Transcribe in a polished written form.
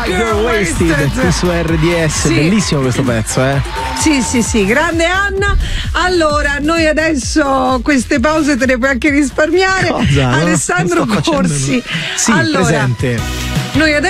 Girl Wasted qui su RDS, Sì. bellissimo questo pezzo, Sì, grande Anna. Allora, noi adesso queste pause te le puoi anche risparmiare. Cosa? Alessandro Non sto facendo Corsi. nulla. Sì, allora, presente. noi adesso